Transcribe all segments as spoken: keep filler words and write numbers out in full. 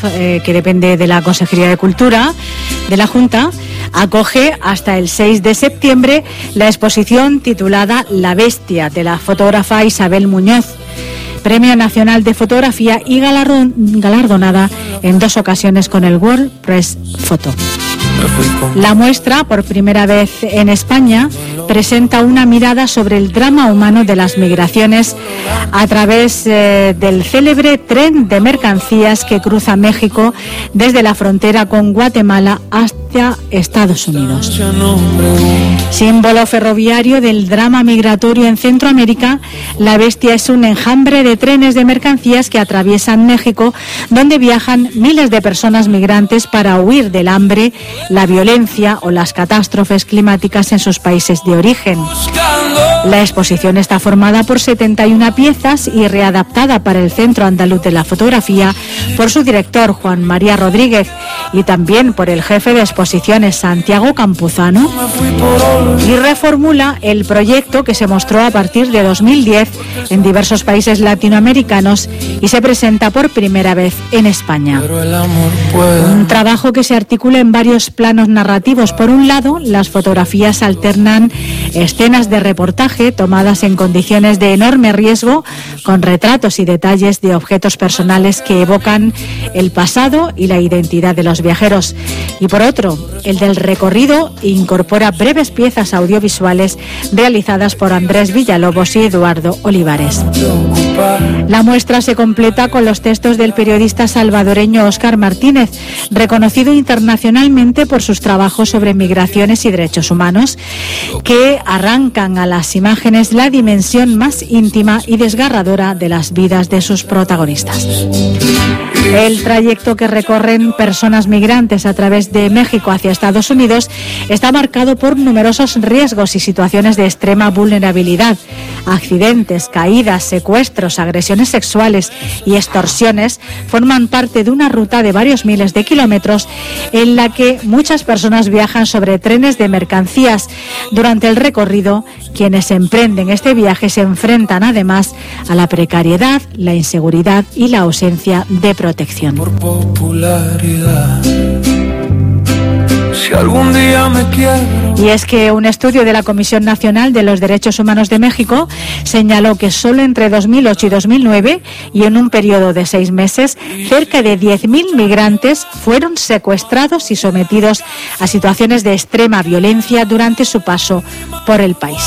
eh, que depende de la Consejería de Cultura de la Junta, acoge hasta el seis de septiembre la exposición titulada La Bestia, de la fotógrafa Isabel Muñoz, Premio Nacional de Fotografía y galardonada en dos ocasiones con el World Press Photo. La muestra, por primera vez en España, presenta una mirada sobre el drama humano de las migraciones a través eh, del célebre tren de mercancías que cruza México desde la frontera con Guatemala hasta Estados Unidos. Símbolo ferroviario del drama migratorio en Centroamérica, La Bestia es un enjambre de trenes de mercancías que atraviesan México, donde viajan miles de personas migrantes para huir del hambre, la violencia o las catástrofes climáticas en sus países de origen. La exposición está formada por setenta y una piezas y readaptada para el Centro Andaluz de la Fotografía por su director Juan María Rodríguez y también por el jefe de exposiciones Santiago Campuzano, y reformula el proyecto que se mostró a partir de dos mil diez en diversos países latinoamericanos y se presenta por primera vez en España. Un trabajo que se articula en varios planos narrativos. Por un lado, las fotografías alternan escenas de reportaje tomadas en condiciones de enorme riesgo, con retratos y detalles de objetos personales que evocan el pasado y la identidad de los viajeros. Y por otro, el del recorrido incorpora breves piezas audiovisuales realizadas por Andrés Villalobos y Eduardo Olivares. La muestra se completa con los textos del periodista salvadoreño Óscar Martínez, reconocido internacionalmente por sus trabajos sobre migraciones y derechos humanos, que arrancan a las imágenes la dimensión más íntima y desgarradora de las vidas de sus protagonistas. El trayecto que recorren personas migrantes a través de México hacia Estados Unidos está marcado por numerosos riesgos y situaciones de extrema vulnerabilidad. Accidentes, caídas, secuestros, agresiones sexuales y extorsiones forman parte de una ruta de varios miles de kilómetros en la que muchas personas viajan sobre trenes de mercancías. Durante el recorrido, quienes emprenden este viaje se enfrentan además a la precariedad, la inseguridad y la ausencia de protección. Por popularidad. Si algún día me quiero. Y es que un estudio de la Comisión Nacional de los Derechos Humanos de México señaló que solo entre dos mil ocho y dos mil nueve, y en un periodo de seis meses, cerca de diez mil migrantes fueron secuestrados y sometidos a situaciones de extrema violencia durante su paso por el país.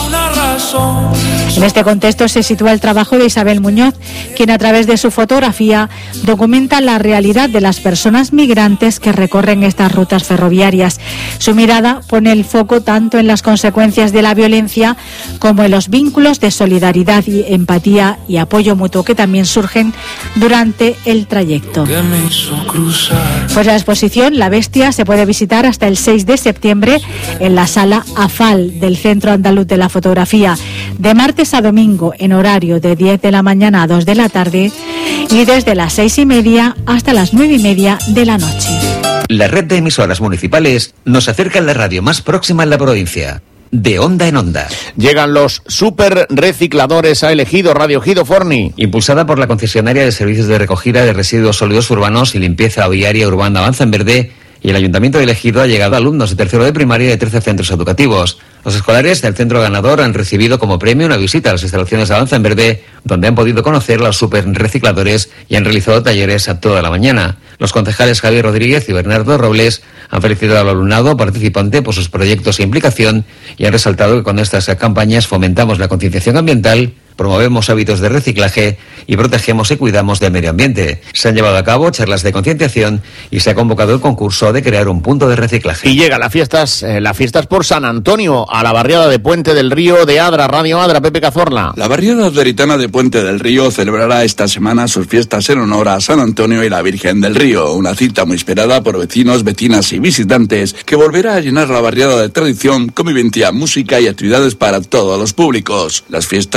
En este contexto se sitúa el trabajo de Isabel Muñoz, quien a través de su fotografía documenta la realidad de las personas migrantes que recorren estas rutas ferroviarias. Su mirada pone el foco tanto en las consecuencias de la violencia como en los vínculos de solidaridad y empatía y apoyo mutuo que también surgen durante el trayecto. Pues la exposición La Bestia se puede visitar hasta el seis de septiembre en la sala AFAL del Centro Andaluz de la Fotografía, de martes a domingo en horario de diez de la mañana a dos de la tarde y desde las seis y media hasta las nueve y media de la noche. La red de emisoras municipales nos acerca a la radio más próxima en la provincia. De onda en onda. Llegan los super recicladores a Ejido, Radio Ejido Forni. Impulsada por la concesionaria de servicios de recogida de residuos sólidos urbanos y limpieza viaria urbana Avanza en Verde, y el Ayuntamiento de Ejido ha llegado a alumnos de tercero de primaria y de trece centros educativos. Los escolares del centro ganador han recibido como premio una visita a las instalaciones de Avanza en Verde, donde han podido conocer a los super recicladores y han realizado talleres a toda la mañana. Los concejales Javier Rodríguez y Bernardo Robles han felicitado al alumnado participante por sus proyectos e implicación y han resaltado que con estas campañas fomentamos la concienciación ambiental, promovemos hábitos de reciclaje y protegemos y cuidamos del medio ambiente. Se han llevado a cabo charlas de concienciación y se ha convocado el concurso de crear un punto de reciclaje. Y llega las fiestas, eh, las fiestas por San Antonio, a la barriada de Puente del Río de Adra, Radio Adra, Pepe Cazorla. La barriada adveritana de Puente del Río celebrará esta semana sus fiestas en honor a San Antonio y la Virgen del Río, una cita muy esperada por vecinos, vecinas y visitantes que volverá a llenar la barriada de tradición, convivencia, música y actividades para todos los públicos. Las fiestas organizadas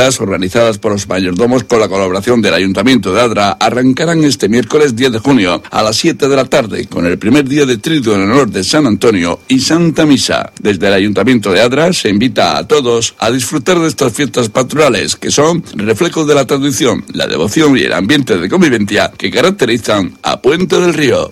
realizadas por los mayordomos con la colaboración del Ayuntamiento de Adra, arrancarán este miércoles diez de junio a las siete de la tarde, con el primer día de Triduo en honor de San Antonio y Santa Misa. Desde el Ayuntamiento de Adra se invita a todos a disfrutar de estas fiestas patronales, que son reflejos de la tradición, la devoción y el ambiente de convivencia que caracterizan a Puente del Río.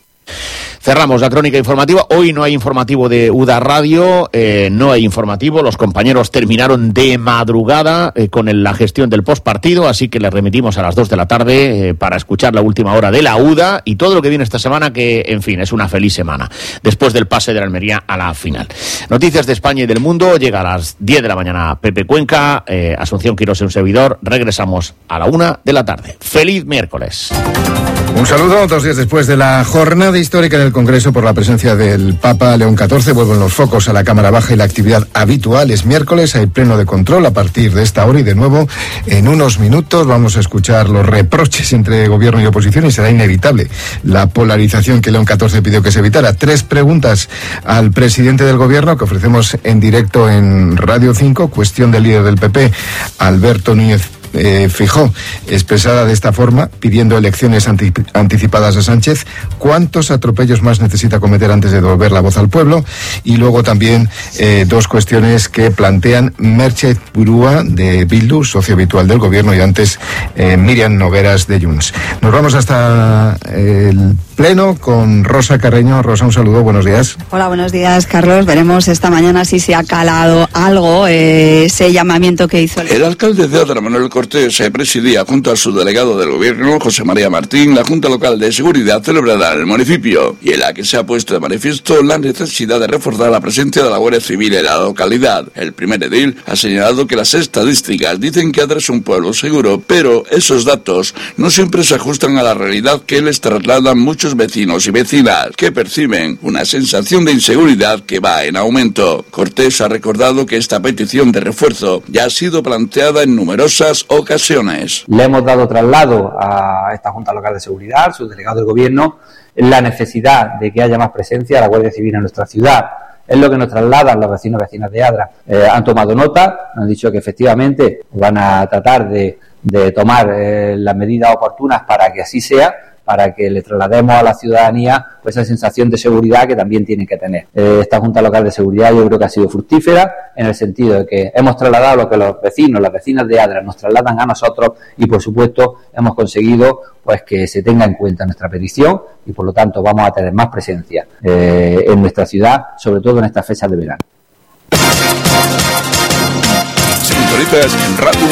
Cerramos la crónica informativa. Hoy no hay informativo de U D A Radio, eh, no hay informativo. Los compañeros terminaron de madrugada eh, con el, la gestión del postpartido, así que les remitimos a las dos de la tarde eh, para escuchar la última hora de la U D A y todo lo que viene esta semana, que, en fin, es una feliz semana, después del pase de la Almería a la final. Noticias de España y del mundo. Llega a las diez de la mañana Pepe Cuenca, eh, Asunción Quirós, un servidor. Regresamos a la una de la tarde. ¡Feliz miércoles! Un saludo, dos días después de la jornada histórica del Congreso por la presencia del Papa León catorce, vuelven los focos a la Cámara Baja y la actividad habitual. Es miércoles, hay pleno de control a partir de esta hora y de nuevo en unos minutos vamos a escuchar los reproches entre gobierno y oposición y será inevitable la polarización que León catorce pidió que se evitara. Tres preguntas al presidente del gobierno que ofrecemos en directo en Radio cinco, cuestión del líder del P P, Alberto Núñez Eh, Feijóo, expresada de esta forma, pidiendo elecciones anti- anticipadas a Sánchez. ¿Cuántos atropellos más necesita cometer antes de devolver la voz al pueblo? Y luego también eh, dos cuestiones que plantean Merche Burúa de Bildu, socio habitual del gobierno, y antes eh, Miriam Nogueras de Junts. Nos vamos hasta eh, el pleno con Rosa Carreño. Rosa, un saludo, buenos días. Hola, buenos días, Carlos. Veremos esta mañana si se ha calado algo eh, ese llamamiento que hizo el... El alcalde de Adra, Manuel Cortés, se presidía junto al subdelegado del gobierno, José María Martín, la Junta Local de Seguridad celebrada en el municipio, y en la que se ha puesto de manifiesto la necesidad de reforzar la presencia de la Guardia Civil en la localidad. El primer edil ha señalado que las estadísticas dicen que Adra es un pueblo seguro, pero esos datos no siempre se ajustan a la realidad que les trasladan muchos vecinos y vecinas, que perciben una sensación de inseguridad que va en aumento. Cortés ha recordado que esta petición de refuerzo ya ha sido planteada en numerosas ocasiones. Le hemos dado traslado a esta Junta Local de Seguridad, su delegado del Gobierno, la necesidad de que haya más presencia de la Guardia Civil en nuestra ciudad. Es lo que nos trasladan los vecinos y vecinas de Adra. Eh, han tomado nota, han dicho que efectivamente van a tratar de, de tomar eh, las medidas oportunas para que así sea, para que le traslademos a la ciudadanía pues esa sensación de seguridad que también tienen que tener. Eh, esta Junta Local de Seguridad yo creo que ha sido fructífera en el sentido de que hemos trasladado lo que los vecinos, las vecinas de Adra nos trasladan a nosotros y por supuesto hemos conseguido pues que se tenga en cuenta nuestra petición y por lo tanto vamos a tener más presencia eh, en nuestra ciudad, sobre todo en estas fechas de verano. Sintonizas en Radio